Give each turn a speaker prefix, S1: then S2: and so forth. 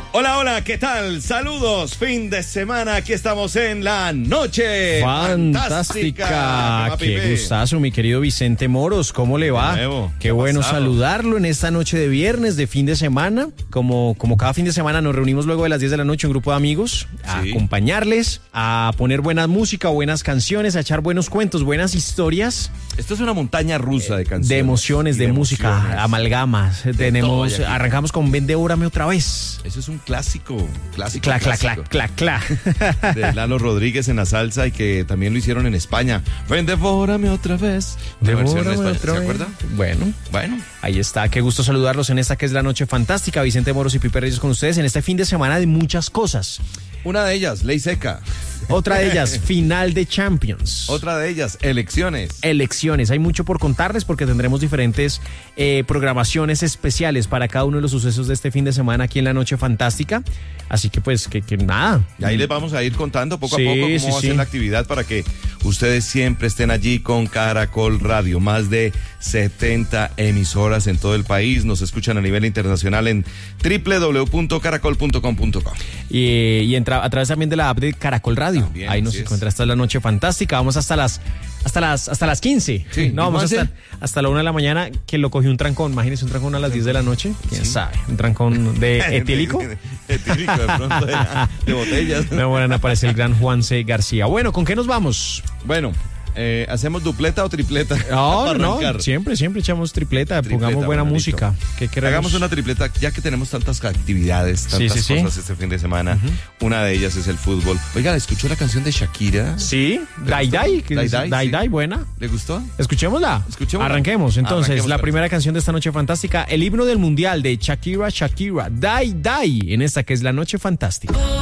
S1: Hola, hola, ¿qué tal? Saludos, fin de semana, aquí estamos en la noche
S2: fantástica. Qué gustazo, mi querido Vicente Moros, ¿cómo le va? Qué bueno saludarlo en esta noche de viernes, de fin de semana. Como cada fin de semana nos reunimos luego de las 10 de la noche un grupo de amigos a acompañarles, a poner buena música, buenas canciones, a echar buenos cuentos, buenas historias.
S1: Esto es una montaña rusa de canciones.
S2: De emociones, de música, amalgamas. Arrancamos con Ven, devórame otra vez.
S1: Eso es un clásico.
S2: Cla.
S1: De Lalo Rodríguez en la salsa y que también lo hicieron en España. Ven, devórame otra vez. ¿Se acuerda?
S2: Bueno, ahí está. Qué gusto saludarlos en esta que es la noche fantástica. Vicente Moros y Pipe Reyes con ustedes en este fin de semana de muchas cosas.
S1: Una de ellas, ley seca.
S2: Otra de ellas, final de Champions.
S1: Otra de ellas, elecciones.
S2: Hay mucho por contarles porque tendremos diferentes programaciones especiales para cada uno de los sucesos de este fin de semana aquí en la Noche Fantástica. Así que pues que nada.
S1: Y ahí les vamos a ir contando poco a poco cómo va a ser la actividad para que ustedes siempre estén allí con Caracol Radio. Más de 70 emisoras en todo el país. Nos escuchan a nivel internacional en www.caracol.com.co.
S2: Y entra a través también de la app de Caracol Radio. También, ahí nos encuentra. Esta es la Noche Fantástica. Vamos hasta las 15.
S1: Sí,
S2: no, vamos hasta la 1 de la mañana, que lo cogió un trancón. Imagínense un trancón a las 10 de la noche. ¿Quién sabe? Un trancón de etílico.
S1: Etílico, de pronto, de botellas.
S2: Me van a aparecer el gran Juan C. García. Bueno, ¿con qué nos vamos?
S1: Bueno, ¿hacemos dupleta o tripleta?
S2: No, siempre echamos tripleta, pongamos buena música.
S1: Hagamos una tripleta, ya que tenemos tantas actividades, tantas cosas este fin de semana. Una de ellas es el fútbol. Oiga, ¿escuchó la canción de Shakira?
S2: Sí, Dai, buena.
S1: ¿Le gustó?
S2: Escuchémosla. Arranquemos. Entonces, la primera canción de esta noche fantástica, el himno del mundial de Shakira, Dai, en esta que es la Noche Fantástica.